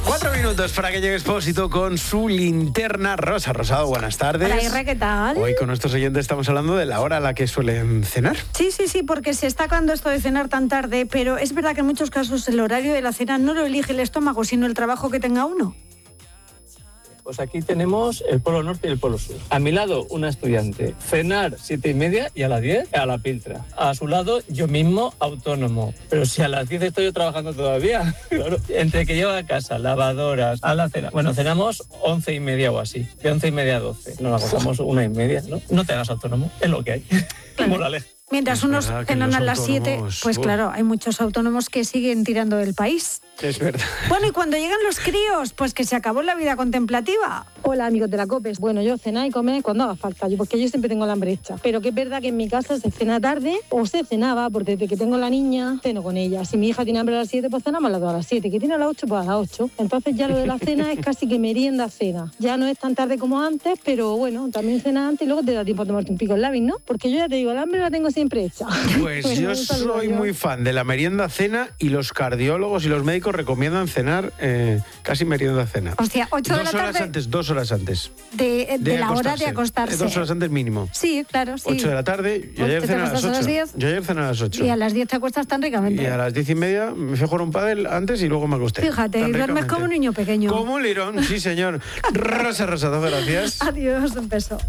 4 minutos para que llegue Expósito con su linterna rosa. Rosado, buenas tardes. Hola, Irra, ¿qué tal? Hoy con nuestros oyentes estamos hablando de la hora a la que suelen cenar. Sí, porque se está acabando esto de cenar tan tarde, pero es verdad que en muchos casos el horario de la cena no lo elige el estómago, sino el trabajo que tenga uno. Pues aquí tenemos el polo norte y el polo sur. A mi lado, una estudiante. Cenar 7:30 y a las 10 a la piltra. A su lado, yo mismo, autónomo. Pero si a las 10 estoy yo trabajando todavía, claro. Entre que llevo a casa, lavadoras, a la cena. Bueno, cenamos 11:30 o así. De 11:30 a 12. Nos acostamos 1:30, ¿no? No te hagas autónomo, es lo que hay. Moraleja. Mientras unos cenan a las 7, pues claro, hay muchos autónomos que siguen tirando del país. Es verdad. Bueno, y cuando llegan los críos, pues que se acabó la vida contemplativa. Hola, amigos de la COPE. Bueno, yo cenar y comer cuando haga falta, porque yo siempre tengo el hambre hecha. Pero que es verdad que en mi casa se cena tarde o se cenaba, porque desde que tengo la niña, ceno con ella. Si mi hija tiene hambre a las 7, pues cenamos a las 2 a las 7. Que tiene a las 8, pues a las 8. Entonces ya lo de la cena es casi que merienda-cena. Ya no es tan tarde como antes, pero bueno, también cena antes y luego te da tiempo a tomarte un pico en labis, ¿no? Porque yo ya te digo, el hambre la tengo siempre hecha. Pues bueno, yo soy muy fan de la merienda-cena y los cardiólogos y los médicos recomiendan cenar casi merienda-cena. Hostia, 8 de la tarde. 2 horas antes. De la hora de acostarse. 2 horas antes mínimo. Sí, claro, sí. 8 de la tarde, yo ayer cené a las 8. Yo ayer cené a las 8. Y a las 10 te acuestas tan ricamente. Y a las 10:30 me fui a jugar un pádel antes y luego me acosté. Fíjate, y duermes como un niño pequeño. Como un lirón, sí señor. Rosa Rosado, gracias. Adiós, un beso.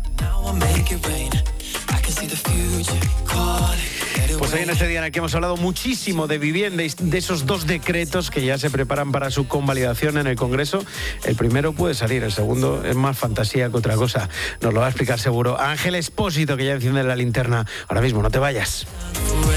Pues hoy en este día en el que hemos hablado muchísimo de vivienda y de esos 2 decretos que ya se preparan para su convalidación en el Congreso. El primero puede salir, el segundo es más fantasía que otra cosa. Nos lo va a explicar seguro Ángel Expósito, que ya enciende la linterna. Ahora mismo, no te vayas.